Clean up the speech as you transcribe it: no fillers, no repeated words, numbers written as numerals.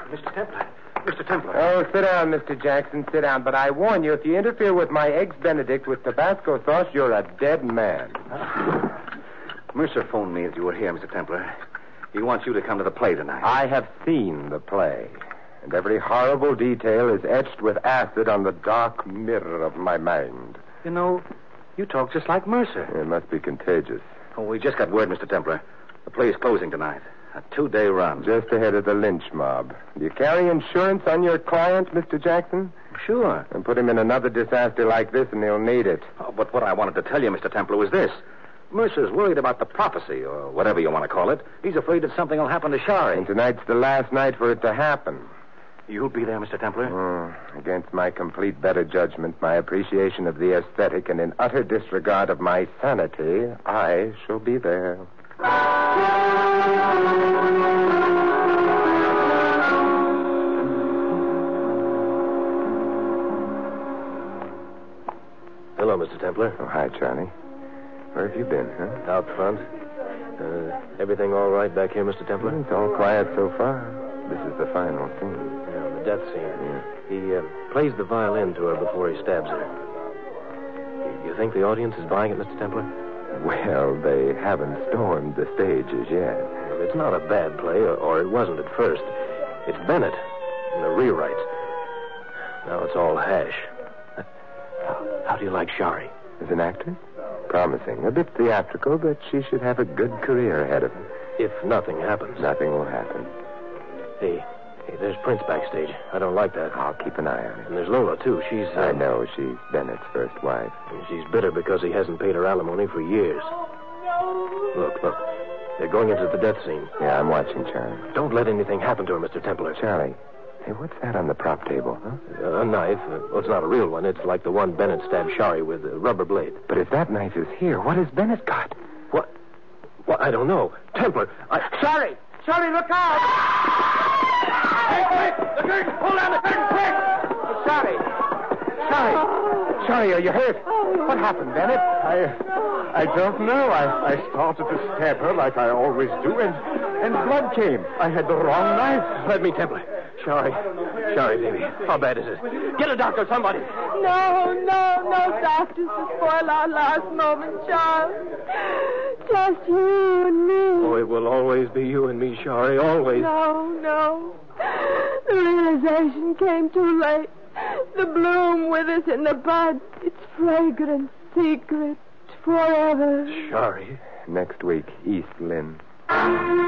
Mr. Templar. Mr. Templar. Oh, sit down, Mr. Jackson, sit down. But I warn you, if you interfere with my Eggs Benedict with Tabasco sauce, you're a dead man. Mercer phoned me as you were here, Mr. Templar. He wants you to come to the play tonight. I have seen the play, and every horrible detail is etched with acid on the dark mirror of my mind. You know, you talk just like Mercer. It must be contagious. Oh, we just got word, Mr. Templar. The play is closing tonight. A 2-day run. Just ahead of the lynch mob. Do you carry insurance on your client, Mr. Jackson? Sure. And put him in another disaster like this, and he'll need it. Oh, but what I wanted to tell you, Mr. Templar, was this. Mercer's worried about the prophecy, or whatever you want to call it. He's afraid that something will happen to Shari. And tonight's the last night for it to happen. You'll be there, Mr. Templar? Against my complete better judgment, my appreciation of the aesthetic, and in utter disregard of my sanity, I shall be there. Hello, Mr. Templar. Oh, hi, Charlie. Where have you been, huh? Out front. Everything all right back here, Mr. Templar? It's all quiet so far. This is the final scene. Yeah, the death scene. Yeah. He plays the violin to her before he stabs her. You think the audience is buying it, Mr. Templar? Well, they haven't stormed the stage as yet. It's not a bad play, or it wasn't at first. It's Bennett and the rewrite. Now it's all hash. How do you like Shari? As an actress? Promising. A bit theatrical, but she should have a good career ahead of her. If nothing happens. Nothing will happen. Hey, there's Prince backstage. I don't like that. I'll keep an eye on her. And there's Lola, too. She's... I know. She's Bennett's first wife. And she's bitter because he hasn't paid her alimony for years. Look. They're going into the death scene. Yeah, I'm watching, Charlie. Don't let anything happen to her, Mr. Templar. Charlie, hey, what's that on the prop table, huh? A knife. Well, it's not a real one. It's like the one Bennett stabbed Shari with, a rubber blade. But if that knife is here, what has Bennett got? What? Well, I don't know. Templar, Shari! Shari, look out! Hey, quick! The curtain! Pull down the curtain, quick! Shari! Shari, are you hurt? What happened, Bennett? I don't know. I started to stab her like I always do, and blood came. I had the wrong knife. let me, Templar. Shari, baby. How bad is it? Get a doctor, somebody. No doctors to spoil our last moment, Charles. Just you and me. Oh, it will always be you and me, Shari, always. No. The realization came too late. The bloom withers in the bud. Its fragrance, secret, forever. Shari. Next week, East Lynn.